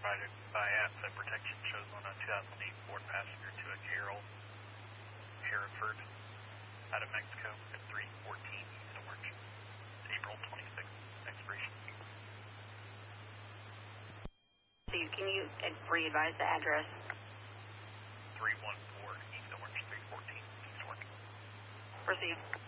provided by Asset Protection shows on a 2008 Ford Passenger to a Gerald Hereford out of Mexico at 314 East Orange, April 26th, expiration. Steve, can you re-advise the address? 314 East Orange, 314 East Orange. Proceed.